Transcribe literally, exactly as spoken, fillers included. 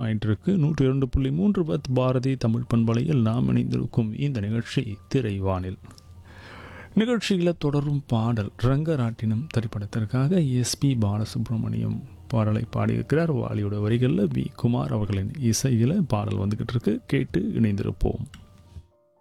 ஆயிட்டு இருக்கு. நூற்றி இரண்டு புள்ளி மூன்று பத் பாரதி தமிழ் பண்பலையில் நாம் இணைந்திருக்கும் இந்த நிகழ்ச்சி திரைவானில். நிகழ்ச்சியில் தொடரும் பாடல் ரங்கராட்டினம் திரைப்படத்திற்காக எஸ்பி பாலசுப்ரமணியம் பாடலை பாடியிருக்கிறார். வாலியோட வரிகளில் பி குமார் அவர்களின் இசையில் பாடல் வந்துக்கிட்டு இருக்கு. கேட்டு இணைந்திருப்போம்.